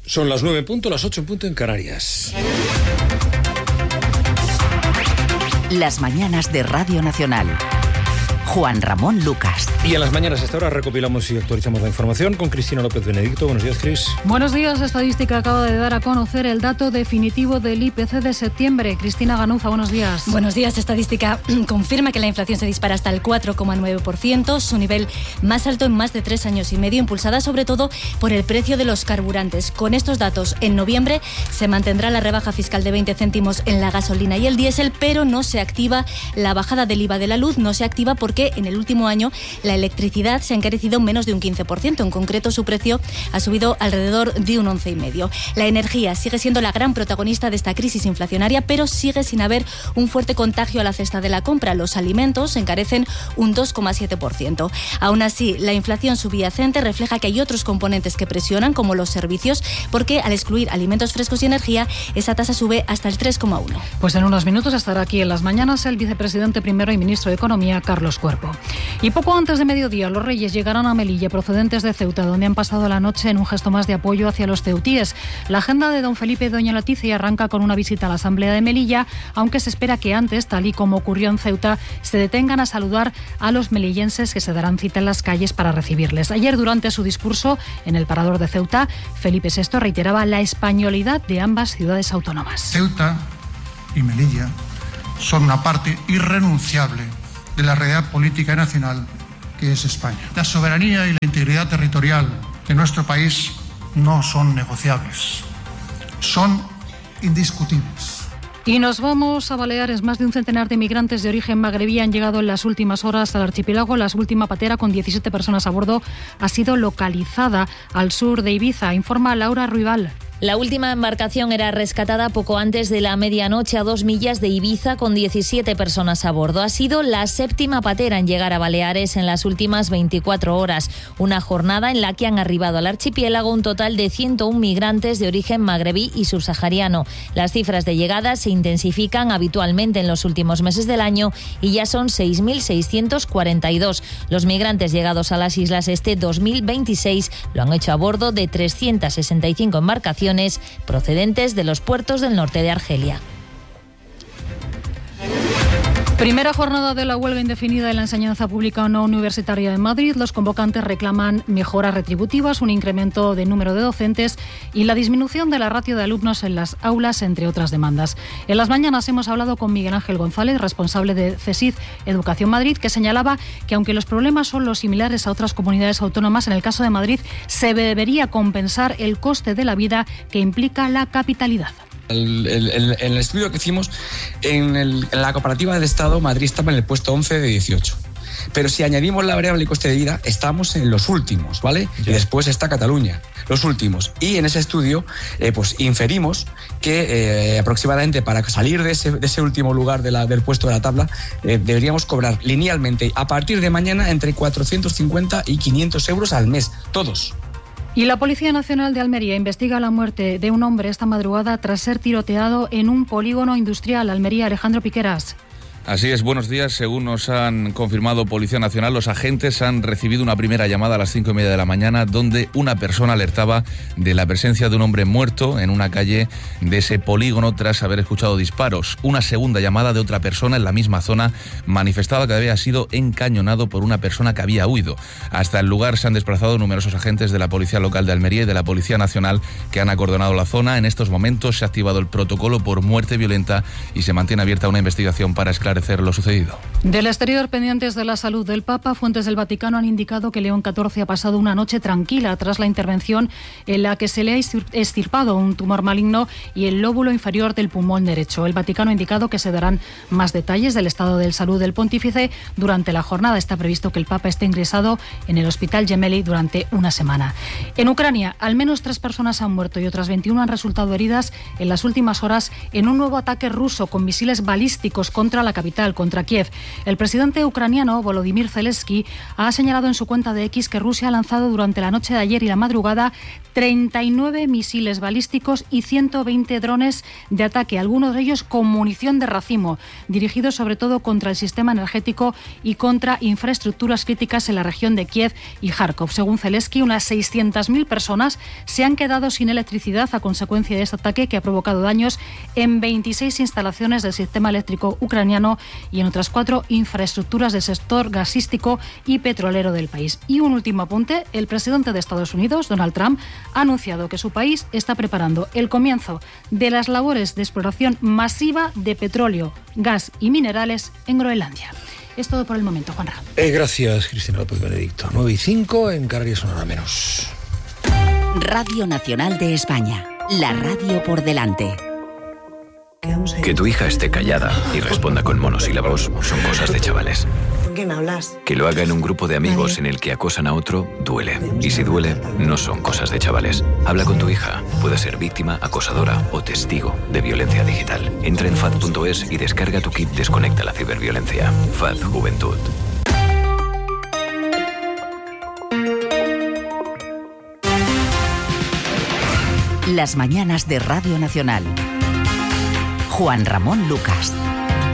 Son las 9 en punto, las 8 en punto en Canarias. Las mañanas de Radio Nacional. Juan Ramón Lucas. Y en las mañanas a esta hora recopilamos y actualizamos la información con Cristina López Benedicto. Buenos días, Cris. Buenos días. Estadística acaba de dar a conocer el dato definitivo del IPC de septiembre. Cristina Ganuza, buenos días. Buenos días. Estadística confirma que la inflación se dispara hasta el 4,9%, su nivel más alto en más de 3 años y medio, impulsada sobre todo por el precio de los carburantes. Con estos datos, en noviembre se mantendrá la rebaja fiscal de 20 céntimos en la gasolina y el diésel, pero no se activa la bajada del IVA de la luz, no se activa porque en el último año la electricidad se ha encarecido menos de un 15%. En concreto, su precio ha subido alrededor de un 11,5%. La energía sigue siendo la gran protagonista de esta crisis inflacionaria, pero sigue sin haber un fuerte contagio a la cesta de la compra. Los alimentos se encarecen un 2,7%. Aún así, la inflación subyacente refleja que hay otros componentes que presionan, como los servicios, porque al excluir alimentos frescos y energía, esa tasa sube hasta el 3,1%. Pues en unos minutos estará aquí en las mañanas el vicepresidente primero y ministro de Economía, Carlos Cuerpo. Y poco antes de mediodía, los Reyes llegarán a Melilla, procedentes de Ceuta, donde han pasado la noche en un gesto más de apoyo hacia los ceutíes. La agenda de don Felipe y doña Leticia arranca con una visita a la Asamblea de Melilla, aunque se espera que antes, tal y como ocurrió en Ceuta, se detengan a saludar a los melillenses que se darán cita en las calles para recibirles. Ayer, durante su discurso en el Parador de Ceuta, Felipe VI reiteraba la españolidad de ambas ciudades autónomas. Ceuta y Melilla son una parte irrenunciable de la realidad política y nacional que es España. La soberanía y la integridad territorial de nuestro país no son negociables, son indiscutibles. Y nos vamos a Baleares. Más de un centenar de migrantes de origen magrebí han llegado en las últimas horas al archipiélago. La última patera, con 17 personas a bordo, ha sido localizada al sur de Ibiza, informa Laura Ruibal. La última embarcación era rescatada poco antes de la medianoche a 2 millas de Ibiza con 17 personas a bordo. Ha sido la 7ª patera en llegar a Baleares en las últimas 24 horas. Una jornada en la que han arribado al archipiélago un total de 101 migrantes de origen magrebí y subsahariano. Las cifras de llegadas se intensifican habitualmente en los últimos meses del año y ya son 6.642. Los migrantes llegados a las islas este 2026 lo han hecho a bordo de 365 embarcaciones procedentes de los puertos del norte de Argelia. Primera jornada de la huelga indefinida en la enseñanza pública no universitaria en Madrid. Los convocantes reclaman mejoras retributivas, un incremento del número de docentes y la disminución de la ratio de alumnos en las aulas, entre otras demandas. En las mañanas hemos hablado con Miguel Ángel González, responsable de CESID Educación Madrid, que señalaba que aunque los problemas son los similares a otras comunidades autónomas, en el caso de Madrid se debería compensar el coste de la vida que implica la capitalidad. El estudio que hicimos en la comparativa del Estado, Madrid estaba en el puesto 11 de 18. Pero si añadimos la variable y coste de vida, estamos en los últimos, ¿vale? Yeah. Y después está Cataluña, los últimos. Y en ese estudio, pues inferimos que aproximadamente para salir de ese último lugar del puesto de la tabla, deberíamos cobrar linealmente a partir de mañana entre 450 y 500 euros al mes, todos. Y la Policía Nacional de Almería investiga la muerte de un hombre esta madrugada tras ser tiroteado en un polígono industrial. Almería, Alejandro Piqueras. Así es, buenos días. Según nos han confirmado Policía Nacional, los agentes han recibido una primera llamada a las 5:30 de la mañana donde una persona alertaba de la presencia de un hombre muerto en una calle de ese polígono tras haber escuchado disparos. Una segunda llamada de otra persona en la misma zona manifestaba que había sido encañonado por una persona que había huido. Hasta el lugar se han desplazado numerosos agentes de la Policía Local de Almería y de la Policía Nacional que han acordonado la zona. En estos momentos se ha activado el protocolo por muerte violenta y se mantiene abierta una investigación para esclarecer lo sucedido. Del exterior, pendientes de la salud del Papa, fuentes del Vaticano han indicado que León XIV ha pasado una noche tranquila tras la intervención en la que se le ha extirpado un tumor maligno y el lóbulo inferior del pulmón derecho. El Vaticano ha indicado que se darán más detalles del estado de salud del pontífice durante la jornada. Está previsto que el Papa esté ingresado en el Hospital Gemelli durante una semana. En Ucrania, al menos 3 personas han muerto y otras 21 han resultado heridas en las últimas horas en un nuevo ataque ruso con misiles balísticos contra la capital capital, contra Kiev. El presidente ucraniano Volodymyr Zelensky ha señalado en su cuenta de X que Rusia ha lanzado durante la noche de ayer y la madrugada 39 misiles balísticos y 120 drones de ataque, algunos de ellos con munición de racimo, dirigidos sobre todo contra el sistema energético y contra infraestructuras críticas en la región de Kiev y Kharkov. Según Zelensky, unas 600.000 personas se han quedado sin electricidad a consecuencia de este ataque, que ha provocado daños en 26 instalaciones del sistema eléctrico ucraniano y en otras 4 infraestructuras del sector gasístico y petrolero del país. Y un último apunte: el presidente de Estados Unidos, Donald Trump, ha anunciado que su país está preparando el comienzo de las labores de exploración masiva de petróleo, gas y minerales en Groenlandia. Es todo por el momento, Juanra. Gracias, Cristina López Benedicto. 9:05 en Canarias, una hora menos. Radio Nacional de España, la radio por delante. Que tu hija esté callada y responda con monosílabos son cosas de chavales. ¿Con quién hablas? Que lo haga en un grupo de amigos en el que acosan a otro, duele. Y si duele, no son cosas de chavales. Habla con tu hija. Puede ser víctima, acosadora o testigo de violencia digital. Entra en FAD.es y descarga tu kit Desconecta la ciberviolencia. FAD Juventud. Las mañanas de Radio Nacional. Juan Ramón Lucas.